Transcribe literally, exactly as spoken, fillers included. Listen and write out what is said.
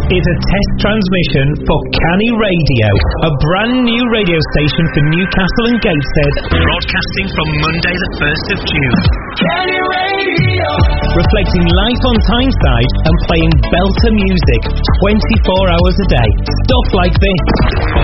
is a test transmission for Canny Radio, a brand new radio station for Newcastle and Gateshead, broadcasting from Monday the first of June. Canny Radio! Reflecting life on Tyneside and playing belter music twenty-four hours a day. Stuff like this.